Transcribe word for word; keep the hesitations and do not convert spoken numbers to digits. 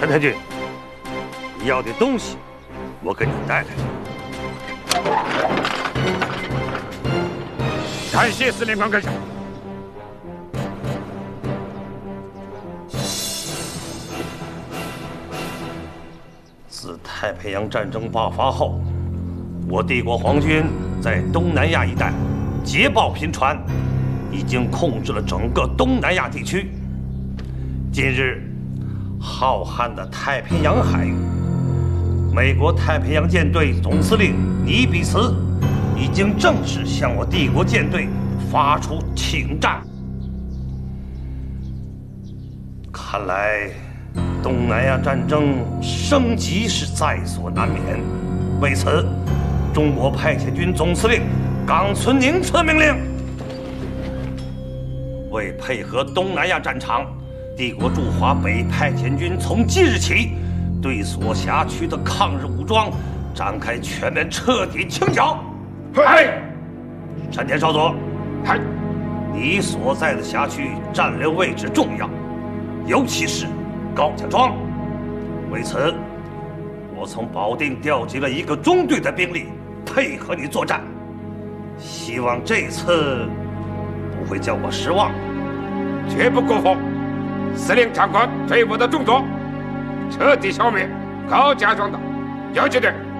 陈太君，你要的东西，我给你带来。 感谢司令官阁下。 自太平洋战争爆发后，我帝国皇军在东南亚一带捷报频传，已经控制了整个东南亚地区。近日，浩瀚的太平洋海域，美国太平洋舰队总司令尼比茨已经正式向我帝国舰队发出请战。看来，东南亚战争升级是在所难免。为此，中国派遣军总司令冈村宁次命令，为配合东南亚战场，帝国驻华北派遣军从即日起，对所辖区的抗日武装展开全面彻底清剿。 嗨， 山田少佐， 嗨， 你所在的辖区战略位置重要，尤其是高家庄。为此，我从保定调集了一个中队的兵力配合你作战，希望这次不会叫我失望。 绝不过火。司令长官对我的重佐，彻底消灭高家庄的游击队。